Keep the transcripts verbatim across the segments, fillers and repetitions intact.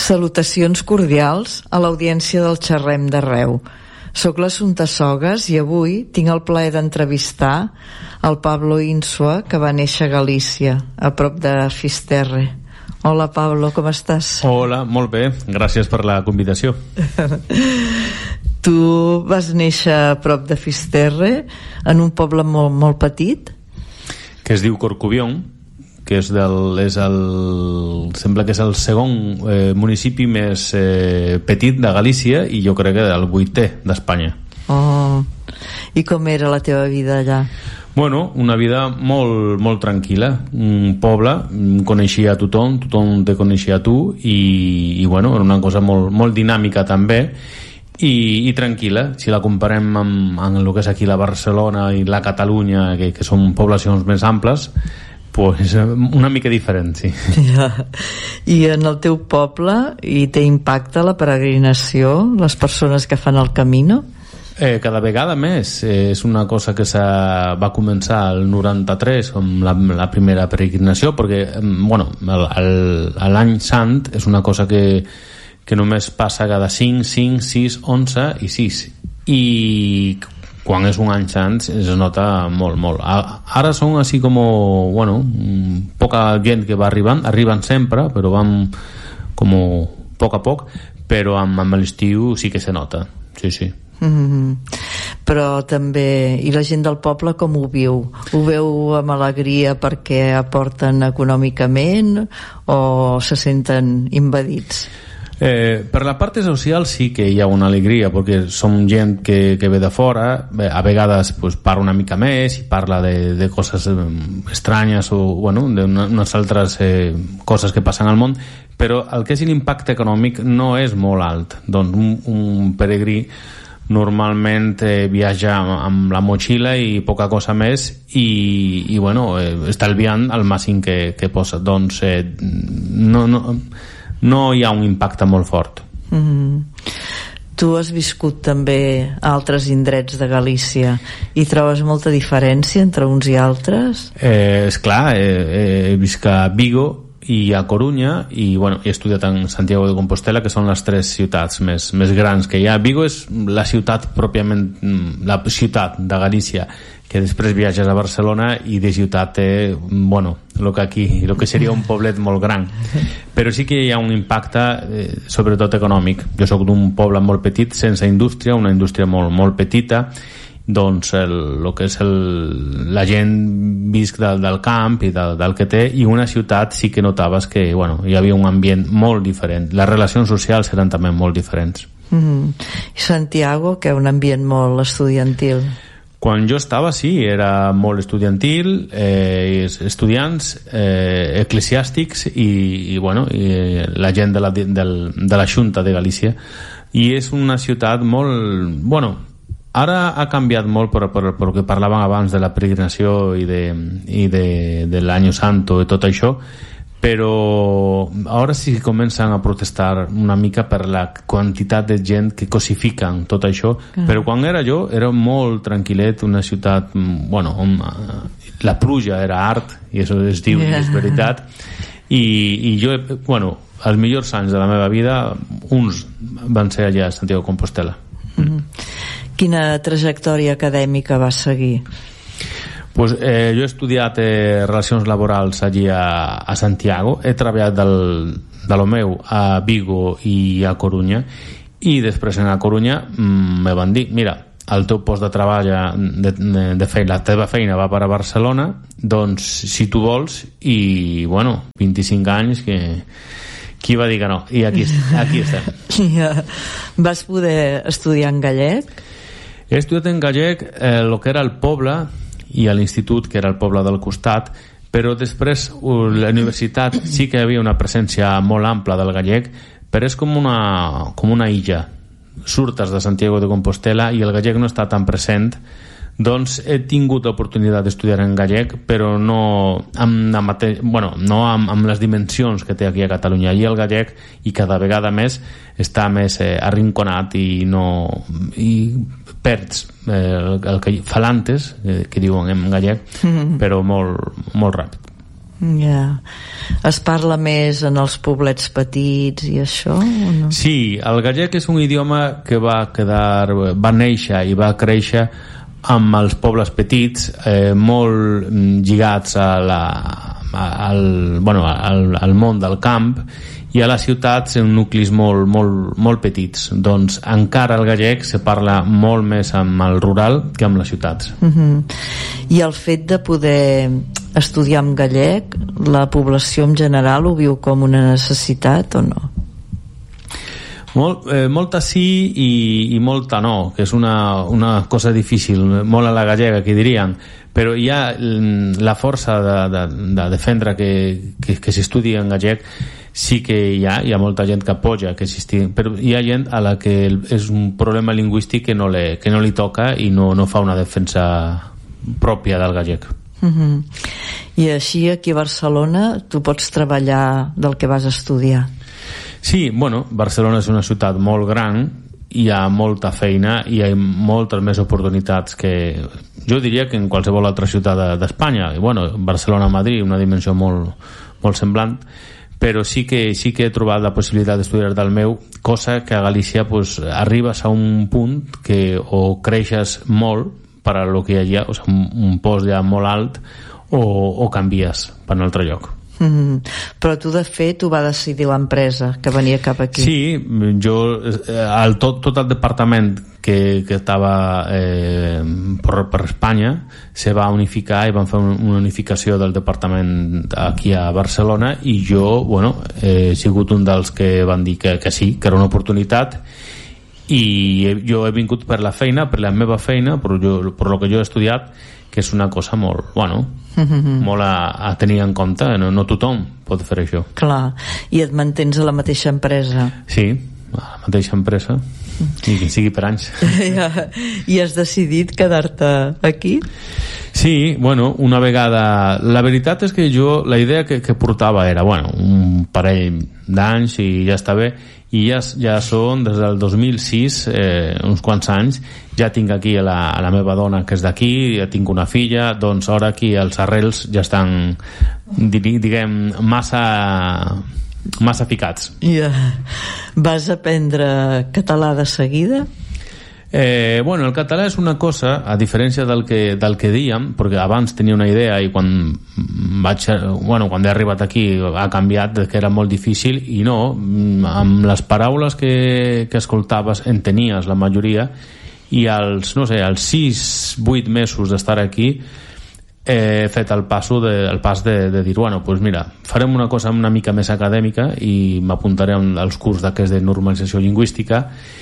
Salutacions cordials a l'audiència del Xerrem d'Arreu. Soc l'Assumpta Sogas i avui tinc el plaer d'entrevistar el Pablo Insua, que va néixer a Galícia, a prop de Fisterre. Hola, Pablo, com estàs? Hola, molt bé, gràcies per la convitació. Tu vas néixer a prop de Fisterre, en un poble molt, molt petit? Que es diu Corcubión, que és, del, és el, sembla que és el segon eh, municipi més eh, petit de Galícia i jo crec que el vuitè d'Espanya. Oh, i com era la teva vida allà? Bueno, una vida molt, molt tranquil·la, un poble, coneixia a tothom, tothom te coneixia a tu i, i bueno, era una cosa molt, molt dinàmica també i, i tranquil·la. Si la comparem amb, amb el que és aquí la Barcelona i la Catalunya, que, que són poblacions més amples, pues una mica diferent, sí. Ja. I en el teu poble hi té impacte la peregrinació, les persones que fan el camino? Eh, cada vegada més. Eh, és una cosa que va començar el noranta-tres com la, la primera peregrinació, perquè bueno, l'any sant és una cosa que, que només passa cada cinc, cinc, sis, onze i sis, i quan és un any sant es nota molt, molt. Ara són així com, bueno, poca gent que va arribant, arriben sempre, però van com poc a poc, però amb, amb l'estiu sí que se nota, sí, sí. Mm-hmm. Però també, i la gent del poble com ho viu? Ho veu amb alegria perquè aporten econòmicament o se senten invadits? Eh, per la part social sí que hi ha una alegria, perquè som gent que, que ve de fora, bé, a vegades pues, parla una mica més i parla de, de coses estranyes o bueno, d'unes altres eh, coses que passen al món, però el que és l'impacte econòmic no és molt alt. Doncs un, un peregrí normalment eh, viatja amb, amb la motxilla i poca cosa més i, i bueno, eh, estalviant el màxim que, que posa. Doncs eh, no, no no hi ha un impacte molt fort. Mm. Tu has viscut també a altres indrets de Galícia i trobes molta diferència entre uns i altres? Eh, esclar, eh, he viscut a Vigo i a Corunya i bueno, he estudiat en Santiago de Compostela, que són les tres ciutats més, més grans que hi ha. Vigo és la ciutat pròpiament, la ciutat de Galícia, que després viatges a Barcelona i de ciutat té, bueno, el que aquí, el que seria un poblet molt gran, però sí que hi ha un impacte eh, sobretot econòmic. Jo soc d'un poble molt petit, sense indústria, una indústria molt, molt petita, doncs el, el que és el, la gent visc del, del camp i del, del que té, i una ciutat sí que notaves que bueno, hi havia un ambient molt diferent, les relacions socials eren també molt diferents. Mm. I Santiago, que és un ambient molt estudiantil? Quan jo estava, sí, era molt estudiantil, eh, estudiants, eh, eclesiàstics i, i, bueno, i la gent de la, de, de la Xunta de Galícia. I és una ciutat molt... Bueno, ara ha canviat molt per, per, per el que parlàvem abans de la peregrinació i de, i de, de l'Any Santo i tot això, però ara sí que comencen a protestar una mica per la quantitat de gent que cosifiquen tot això, uh-huh. Però quan era jo era molt tranquil·let, una ciutat, bueno, on la pluja era art, i això es diu, yeah. És veritat, i, i jo, bueno, els millors anys de la meva vida, uns van ser allà a Santiago de Compostela. Uh-huh. Quina trajectòria acadèmica vas seguir? Pues, eh, jo he estudiat eh, relacions laborals allí a, a Santiago, he treballat del, de lo meu a Vigo i a Corunya, i després en a Corunya mm, me van dir, mira, el teu post de treball de, de, de feina, la teva feina va per a Barcelona, doncs si tu vols, i bueno, vint-i-cinc anys que qui va dir que no? I aquí, aquí estem. Ja. Vas poder estudiar en gallec? He estudiat en gallec eh, el que era el poble i a l'institut, que era el poble del costat, però després la universitat sí que hi havia una presència molt ampla del gallec, però és com una, com una illa. Surtes de Santiago de Compostela i el gallec no està tan present, doncs he tingut l'oportunitat d'estudiar en gallec, però no amb, la mate... bueno, no amb, amb les dimensions que té aquí a Catalunya. Allí el gallec, i cada vegada més, està més eh, arrinconat i no... i perds eh, el, el que falantes, eh, que diuen en gallec, mm-hmm. però molt, molt ràpid. Ja. Es parla més en els poblets petits i això, o no? Sí, el gallec és un idioma que va quedar, va néixer i va créixer amb els pobles petits, eh, molt lligats a la, al, bueno, al, al món del camp, i a les ciutats en nuclis molt, molt, molt petits. Doncs encara el gallec se parla molt més amb el rural que amb les ciutats. Uh-huh. I el fet de poder estudiar en gallec, la població en general ho viu com una necessitat o no? Molt, eh, molta sí i, i molta no, que és una, una cosa difícil, molt a la gallega, que dirien, però hi ha la força de, de, de defendre que, que, que s'estudi en gallec. Sí que hi ha, hi ha molta gent que apoya que existi, però hi ha gent a la que és un problema lingüístic que no, le, que no li toca i no, no fa una defensa pròpia del gallec. Uh-huh. I així aquí a Barcelona tu pots treballar del que vas estudiar? Sí, bueno, Barcelona és una ciutat molt gran, hi ha molta feina i hi ha moltes més oportunitats que jo diria que en qualsevol altra ciutat d'Espanya. I bueno, Barcelona-Madrid, una dimensió molt, molt semblant, però sí que, sí que he trobat la possibilitat d'estudiar del meu, cosa que a Galícia pues, arribes a un punt que o creixes molt per a lo que hi ha, o sigui, un, un post ja molt alt, o, o canvies per un altre lloc. Mm, però tu de fet ho va decidir l'empresa que venia cap aquí. Sí, jo el, tot, tot el departament que, que estava eh, per, per Espanya se va unificar i van fer una unificació del departament aquí a Barcelona i jo, bueno, he sigut un dels que van dir que, que sí, que era una oportunitat i jo he vingut per la feina, per la meva feina, per, jo, per lo que jo he estudiat, que és una cosa molt, bueno, mm-hmm. molt a, a tenir en compte, no, no tothom pot fer això. Clar, i et mantens a la mateixa empresa? Sí, a la mateixa empresa, i que sigui per anys. I has decidit quedar-te aquí? Sí, bueno, una vegada... La veritat és que jo, la idea que, que portava era, bueno, un parell d'anys i ja està bé, i ja, ja són des del dos mil sis, eh, uns quants anys, ja tinc aquí a la, a la meva dona que és d'aquí, ja tinc una filla, doncs ara aquí els arrels ja estan, diguem, massa massa ficats. Yeah. Vas aprendre català de seguida? Eh, bueno, el català és una cosa, a diferència del que, del que dèiem, perquè abans tenia una idea i quan vaig, bueno, quan he arribat aquí ha canviat, que era molt difícil, i no, amb les paraules que, que escoltaves entenies la majoria, i als, no sé, als sis, vuit mesos d'estar aquí he fet el, passo de, el pas de, de dir, bueno, pues mira, farem una cosa una mica més acadèmica i m'apuntaré als curs d'aquest de normalització lingüística,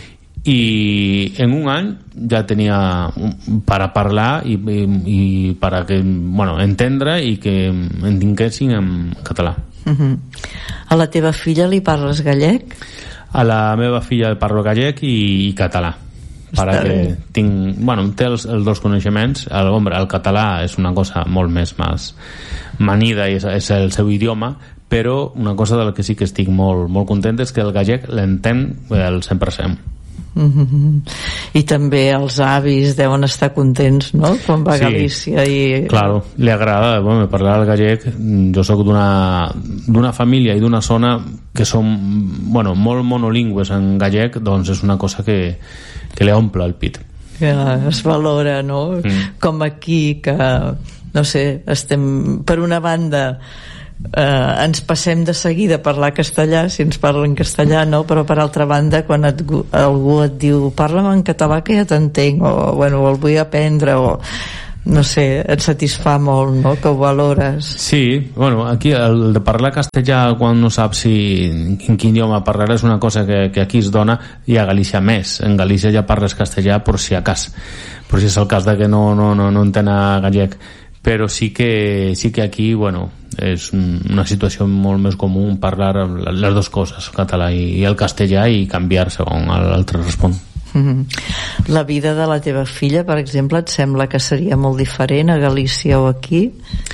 i en un any ja tenia per a parlar i, i, i per a que, bueno, entendre i que entenguessin en català. Uh-huh. A la teva filla li parles gallec? A la meva filla parlo gallec i, i català. Per a que tinc, bueno, té els, els dos coneixements. El, hombre, el català és una cosa molt més, més manida i és, és el seu idioma, però una cosa de la que sí que estic molt, molt content és que el gallec l'entén al cent per cent. Mm-hmm. I també els avis deuen estar contents, no?, quan va a Galícia. Sí, i... claro, li agrada, bueno, parlar el gallec. Jo sóc d'una d'una família i d'una zona que som, bueno, molt monolingües en gallec, doncs és una cosa que, que li omple el pit. Que es valora, no? Mm. Com aquí, que no sé, estem per una banda eh, ens passem de seguida a parlar castellà, si ens parlen castellà, no? Però per altra banda, quan et, algú et diu parla'm en català que ja t'entenc, o bueno, el vull aprendre, o no sé, et satisfà molt, no?, que ho valores. Sí, bueno, aquí el de parlar castellà quan no saps si en quin idioma parlar és una cosa que, que aquí es dona, i a Galícia més. En Galícia ja parles castellà per si a cas, per si és el cas de que no, no, no, no entén a gallec, però sí que, sí que aquí, bueno, és una situació molt més comú parlar les dues coses, el català i, i el castellà, i canviar segons l'altre respon. Mm-hmm. La vida de la teva filla, per exemple, et sembla que seria molt diferent a Galícia o aquí?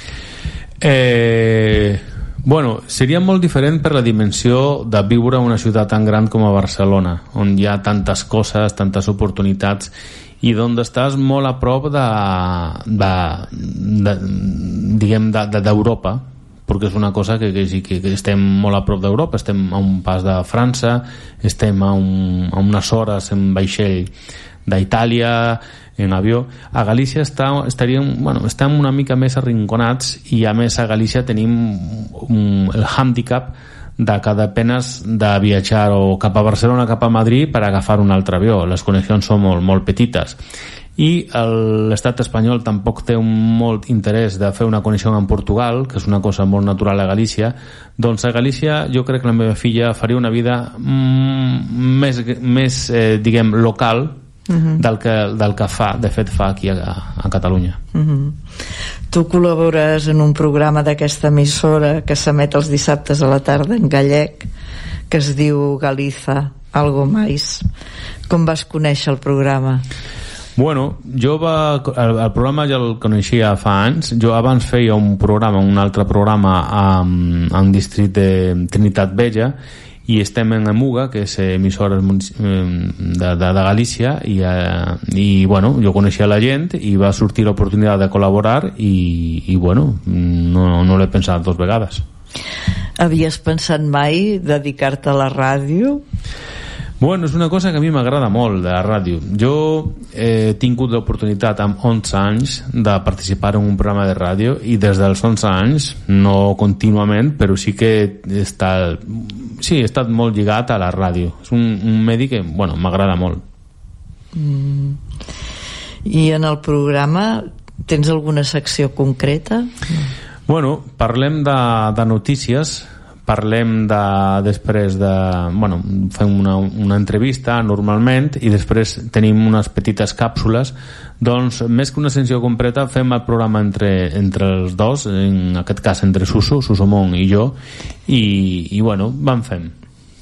Eh, bueno, seria molt diferent per la dimensió de viure en una ciutat tan gran com a Barcelona, on hi ha tantes coses, tantes oportunitats, i d'on estàs molt a prop de, de, de diguem, de, de, d'Europa, perquè és una cosa que, que, que, que estem molt a prop d'Europa, estem a un pas de França, estem a, un, a unes hores en vaixell d'Itàlia, en avió. A Galícia està, estaríem, bueno, estem una mica més arrinconats, i a més a Galícia tenim un, el hàndicap de que depenes de viatjar o cap a Barcelona, cap a Madrid, per agafar un altre avió. Les connexions són molt, molt petites. I l'estat espanyol tampoc té un molt interès de fer una connexió amb Portugal, que és una cosa molt natural a Galícia. Doncs a Galícia jo crec que la meva filla faria una vida mm, més, més eh, diguem, local, uh-huh. del, que, del que fa, de fet fa aquí a, a Catalunya. Uh-huh. Tu col·labores en un programa d'aquesta emissora que s'emet els dissabtes a la tarda en gallec, que es diu Galiza, algo mais. Com vas conèixer el programa? Bueno, jo va, el, el programa ja el coneixia fa anys. Jo abans feia un programa, un altre programa en districte de Trinitat Vella, i estem en Emuga, que és emissora de, de, de Galícia, i, eh, i bueno, jo coneixia la gent i va sortir l'oportunitat de col·laborar, i, i bueno, no, no l'he pensat dos vegades. Havies pensat mai dedicar-te a la ràdio? Bueno, és una cosa que a mi m'agrada molt, de la ràdio. Jo he tingut l'oportunitat amb onze anys de participar en un programa de ràdio, i des dels onze anys, no contínuament, però sí que he estat, sí, he estat molt lligat a la ràdio. És un, un medi que, bueno, m'agrada molt. Mm. I en el programa tens alguna secció concreta? Bueno, parlem de, de notícies, parlem de, després de, bueno, fem una, una entrevista normalment, i després tenim unes petites càpsules. Doncs més que una secció completa, fem el programa entre, entre els dos, en aquest cas entre Suso, Susomon i jo, i, i bueno, vam fem.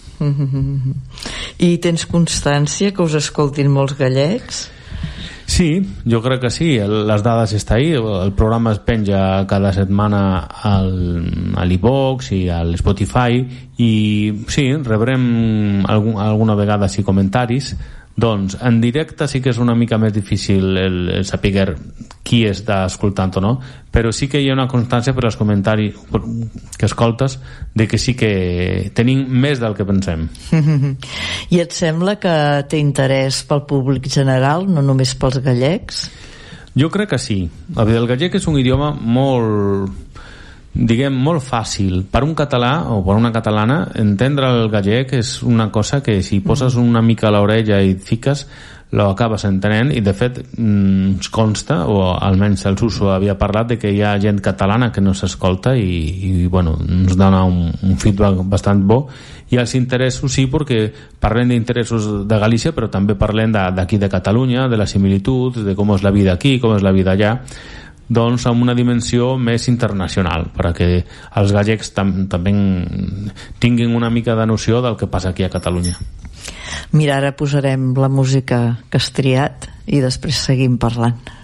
I tens constància que us escoltin molts gallecs? Sí, jo crec que sí, les dades està ahí, el programa es penja cada setmana al, a l'iVox i a l'Spotify, i sí, rebrem algun, alguna vegada sí comentaris. Doncs en directe sí que és una mica més difícil el, el saber qui està escoltant o no, però sí que hi ha una constància per als comentaris que escoltes de que sí que tenim més del que pensem. I et sembla que té interès pel públic general, no només pels gallecs? Jo crec que sí. El gallec és un idioma molt, diguem, molt fàcil per un català o per una catalana. Entendre el gallec és una cosa que si poses una mica a l'orella i et fiques, lo acabes entenent, i de fet ens consta, o almenys el Suso havia parlat, de que hi ha gent catalana que no s'escolta, i, i bueno, ens dona un, un feedback bastant bo. I els interessos sí, perquè parlem d'interessos de Galícia, però també parlem d'aquí de, de Catalunya, de la similitud, de com és la vida aquí, com és la vida allà, doncs amb una dimensió més internacional, perquè els gallecs tam també tinguin una mica de noció del que passa aquí a Catalunya. Mira, ara posarem la música que has triat i després seguim parlant.